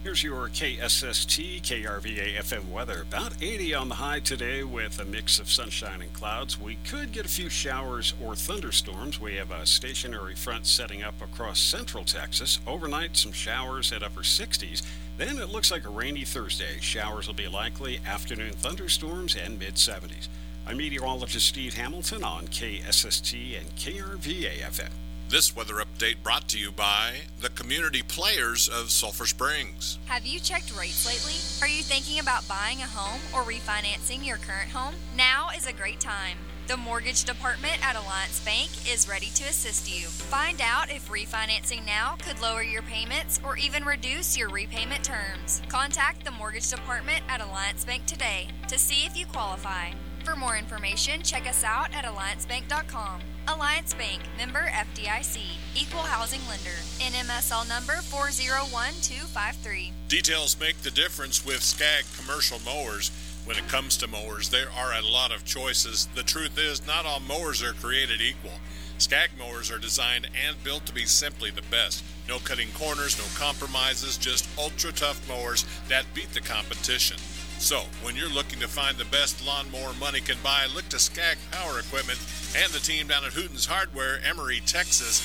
Here's your KSST KRVA FM weather. About 80 on the high today with a mix of sunshine and clouds. We could get a few showers or thunderstorms. We have a stationary front setting up across central Texas. Overnight, some showers at upper 60s. Then it looks like a rainy Thursday. Showers will be likely, afternoon thunderstorms, and mid 70s. I'm meteorologist Steve Hamilton on KSST and KRVA FM. This weather update brought to you by the Community Players of Sulphur Springs. Have you checked rates lately? Are you thinking about buying a home or refinancing your current home? Now is a great time. The Mortgage Department at Alliance Bank is ready to assist you. Find out if refinancing now could lower your payments or even reduce your repayment terms. Contact the Mortgage Department at Alliance Bank today to see if you qualify. For more information, check us out at alliancebank.com. Alliance Bank, member FDIC, equal housing lender, NMSL number 401253. Details make the difference with Skag Commercial Mowers. When it comes to mowers, there are a lot of choices. The truth is, not all mowers are created equal. Skag mowers are designed and built to be simply the best. No cutting corners, no compromises, just ultra-tough mowers that beat the competition. So, when you're looking to find the best lawnmower money can buy, look to Skag Power Equipment and the team down at Hooten's Hardware, Emory, Texas,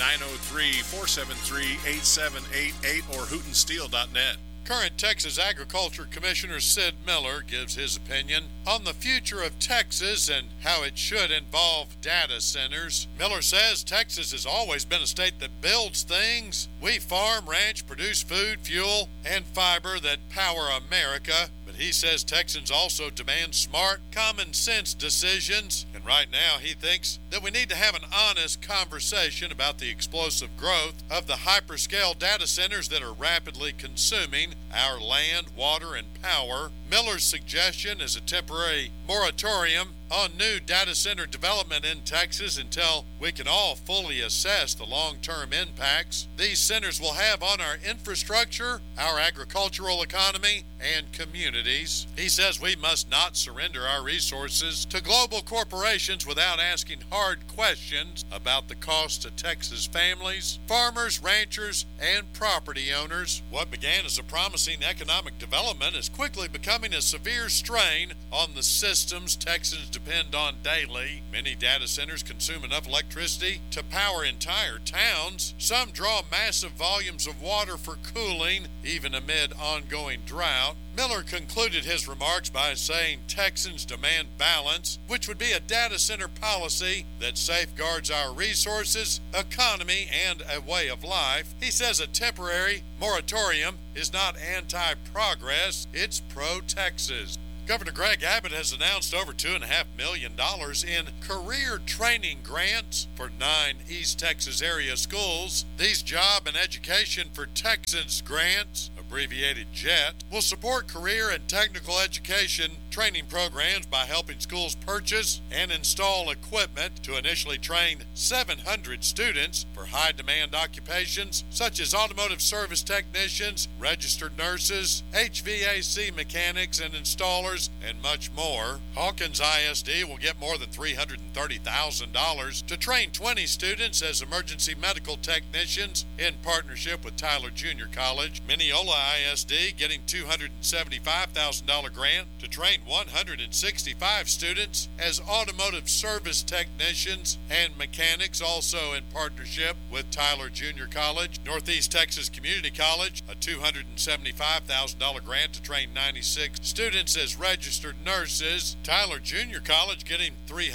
903-473-8788 or hootensteel.net. Current Texas Agriculture Commissioner Sid Miller gives his opinion on the future of Texas and how it should involve data centers. Miller says Texas has always been a state that builds things. We farm, ranch, produce food, fuel, and fiber that power America. But he says Texans also demand smart, common sense decisions. And right now he thinks that we need to have an honest conversation about the explosive growth of the hyperscale data centers that are rapidly consuming our land, water, and power. Miller's suggestion is a temporary moratorium on new data center development in Texas until we can all fully assess the long-term impacts these centers will have on our infrastructure, our agricultural economy, and communities. He says we must not surrender our resources to global corporations without asking hard questions about the cost to Texas families, farmers, ranchers, and property owners. What began as a promising economic development is quickly becoming a severe strain on the systems Texans depend on daily. Many data centers consume enough electricity to power entire towns. Some draw massive volumes of water for cooling, even amid ongoing drought. Miller concluded his remarks by saying Texans demand balance, which would be a data center policy that safeguards our resources, economy, and a way of life. He says a temporary moratorium is not anti-progress, it's pro-Texas. Governor Greg Abbott has announced over $2.5 million in career training grants for 9 East Texas area schools. These Job and Education for Texans grants, abbreviated JET, will support career and technical education training programs by helping schools purchase and install equipment to initially train 700 students for high-demand occupations such as automotive service technicians, registered nurses, HVAC mechanics and installers, and much more. Hawkins ISD will get more than $330,000 to train 20 students as emergency medical technicians in partnership with Tyler Junior College. Mineola ISD getting $275,000 grant to train 165 students as automotive service technicians and mechanics, also in partnership with Tyler Junior College. Northeast Texas Community College, a $275,000 grant to train 96 students as registered nurses. Tyler Junior College getting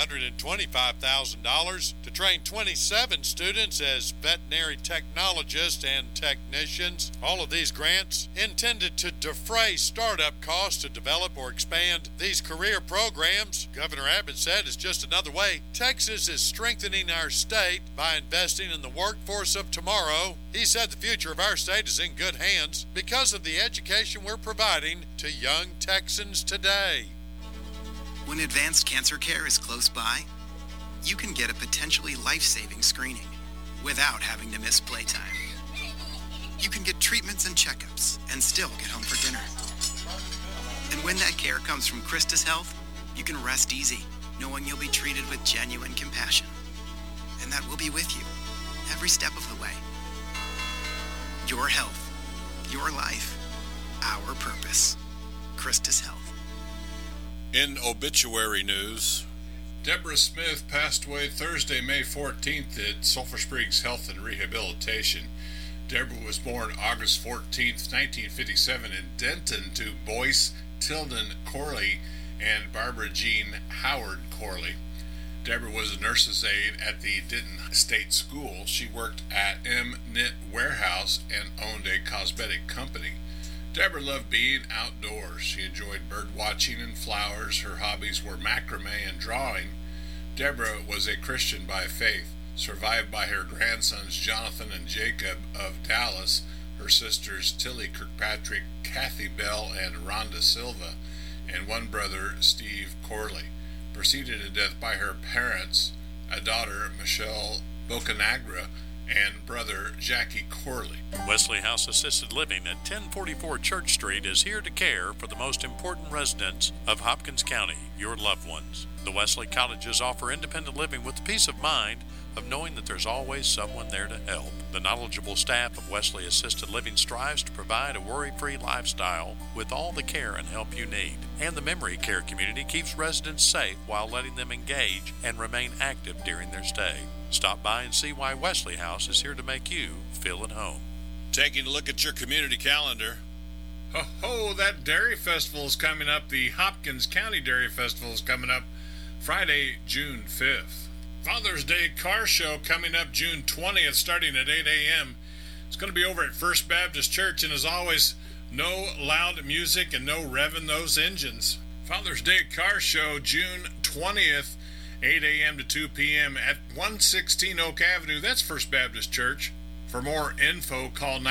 $325,000 to train 27 students as veterinary technologists and technicians. All of these grants intended to defray startup costs to develop or expand these career programs. Governor Abbott said it's just another way Texas is strengthening our state by investing in the workforce of tomorrow. He said the future of our state is in good hands because of the education we're providing to young Texans today. When advanced cancer care is close by, you can get a potentially life-saving screening without having to miss playtime. You can get treatments and checkups and still get home for dinner. And when that care comes from Christus Health, you can rest easy, knowing you'll be treated with genuine compassion, and that we'll be with you every step of the way. Your health, your life, our purpose. Christus Health. In obituary news, Deborah Smith passed away Thursday, May 14th at Sulphur Springs Health and Rehabilitation. Deborah was born August 14th, 1957 in Denton to Boyce Tilden Corley and Barbara Jean Howard Corley. Deborah was a nurse's aide at the Denton State School. She worked at M. Knit Warehouse and owned a cosmetic company. Deborah loved being outdoors. She enjoyed bird watching and flowers. Her hobbies were macrame and drawing. Deborah was a Christian by faith, survived by her grandsons Jonathan and Jacob of Dallas, her sisters Tilly Kirkpatrick, Kathy Bell, and Rhonda Silva, and one brother, Steve Corley. Preceded to death by her parents, a daughter, Michelle Bocanagra, and brother Jackie Corley. Wesley House Assisted Living at 1044 Church Street is here to care for the most important residents of Hopkins County, your loved ones. The Wesley Cottages offer independent living with the peace of mind of knowing that there's always someone there to help. The knowledgeable staff of Wesley Assisted Living strives to provide a worry-free lifestyle with all the care and help you need. And the memory care community keeps residents safe while letting them engage and remain active during their stay. Stop by and see why Wesley House is here to make you feel at home. Taking a look at your community calendar. Ho, that Dairy Festival is coming up. The Hopkins County Dairy Festival is coming up Friday, June 5th. Father's Day Car Show coming up June 20th, starting at 8 a.m. It's going to be over at First Baptist Church, and as always, no loud music and no revving those engines. Father's Day Car Show, June 20th, 8 a.m. to 2 p.m. at 116 Oak Avenue. That's First Baptist Church. For more info, call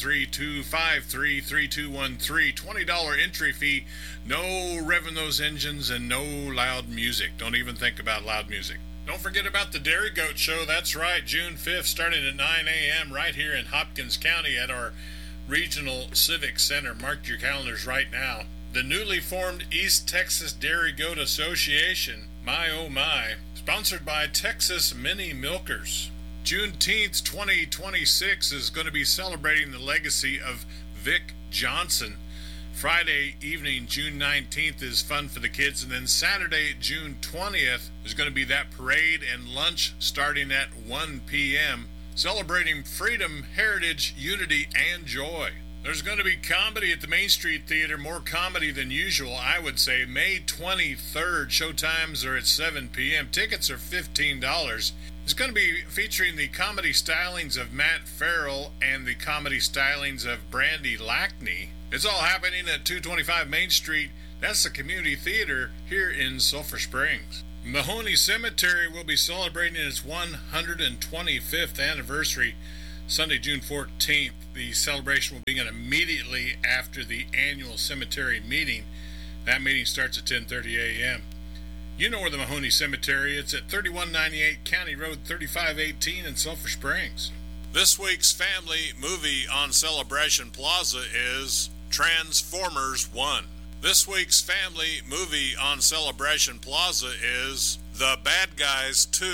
903-253-3213. $20 entry fee, no revving those engines, and no loud music. Don't even think about loud music. Don't forget about the Dairy Goat Show. That's right, June 5th, starting at 9 a.m. right here in Hopkins County at our Regional Civic Center. Mark your calendars right now. The newly formed East Texas Dairy Goat Association, my oh my, sponsored by Texas Mini Milkers. Juneteenth 2026 is going to be celebrating the legacy of Vic Johnson. Friday evening, June 19th, is fun for the kids, and then Saturday, June 20th, is going to be that parade and lunch starting at 1 p.m., celebrating freedom, heritage, unity, and joy. There's going to be comedy at the Main Street Theater, more comedy than usual, I would say. May 23rd, showtimes are at 7 p.m. Tickets are $15. It's going to be featuring the comedy stylings of Matt Farrell and the comedy stylings of Brandy Lackney. It's all happening at 225 Main Street. That's the community theater here in Sulphur Springs. Mahoney Cemetery will be celebrating its 125th anniversary Sunday, June 14th. The celebration will begin immediately after the annual cemetery meeting. That meeting starts at 10:30 a.m. You know where the Mahoney Cemetery is. It's at 3198 County Road 3518 in Sulphur Springs. This week's family movie on Celebration Plaza is Transformers 1. This week's family movie on Celebration Plaza is The Bad Guys 2.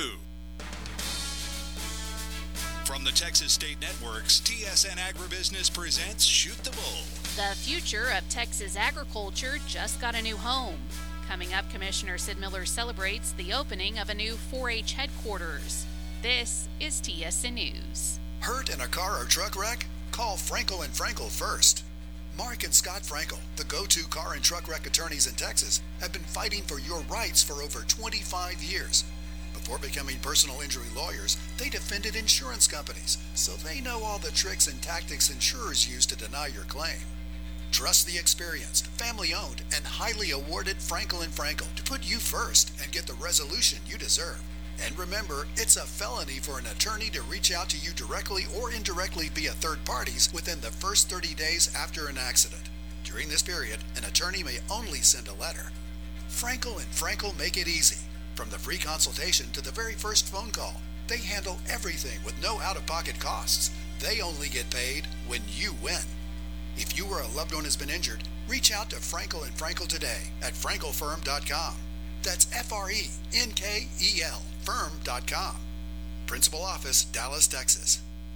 From the Texas State Networks, TSN Agribusiness presents Shoot the Bull. The future of Texas agriculture just got a new home. Coming up, Commissioner Sid Miller celebrates the opening of a new 4-H headquarters. This is TSN News. Hurt in a car or truck wreck? Call Frankel & Frankel first. Mark and Scott Frankel, the go-to car and truck wreck attorneys in Texas, have been fighting for your rights for over 25 years. Before becoming personal injury lawyers, they defended insurance companies, so they know all the tricks and tactics insurers use to deny your claim. Trust the experienced, family-owned, and highly awarded Frankel & Frankel to put you first and get the resolution you deserve. And remember, it's a felony for an attorney to reach out to you directly or indirectly via third parties within the first 30 days after an accident. During this period, an attorney may only send a letter. Frankel & Frankel make it easy. From the free consultation to the very first phone call, they handle everything with no out-of-pocket costs. They only get paid when you win. If you or a loved one has been injured, reach out to Frankel & Frankel today at frankelfirm.com. That's F-R-E-N-K-E-L, firm.com. Principal office, Dallas, Texas.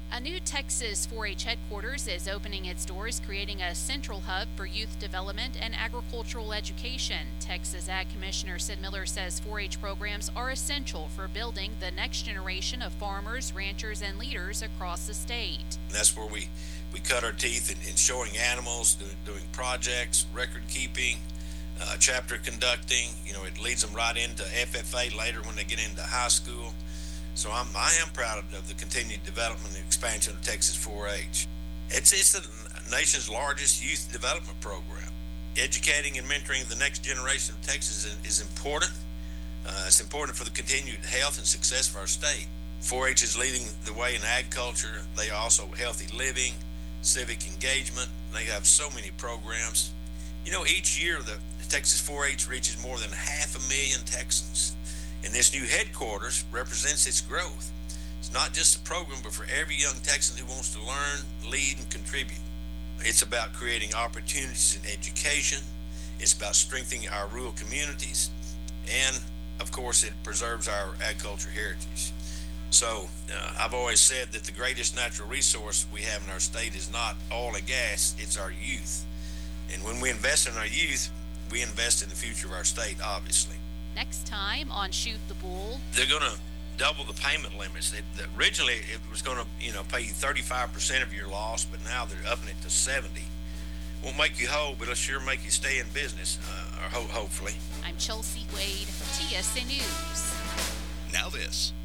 A new Texas 4-H headquarters is opening its doors, creating a central hub for youth development and agricultural education. Texas Ag Commissioner Sid Miller says 4-H programs are essential for building the next generation of farmers, ranchers, and leaders across the state. And that's where we cut our teeth in showing animals, doing projects, record keeping, chapter conducting. It leads them right into FFA later when they get into high school. So I am proud of the continued development and expansion of Texas 4-H. It's the nation's largest youth development program. Educating and mentoring the next generation of Texas is important. It's important for the continued health and success of our state. 4-H is leading the way in agriculture. They are also healthy living, civic engagement. They have so many programs. Each year the Texas 4-H reaches more than 500,000 Texans. And this new headquarters represents its growth. It's not just a program, but for every young Texan who wants to learn, lead, and contribute. It's about creating opportunities in education. It's about strengthening our rural communities. And, of course, it preserves our agriculture heritage. So I've always said that the greatest natural resource we have in our state is not oil and gas, it's our youth. And when we invest in our youth, we invest in the future of our state, obviously. Next time on Shoot the Bull. They're going to double the payment limits. Originally, it was going to, pay you 35% of your loss, but now they're upping it to 70%. Won't make you whole, but it'll sure make you stay in business, or hopefully. I'm Chelsea Wade, TSN News. Now this.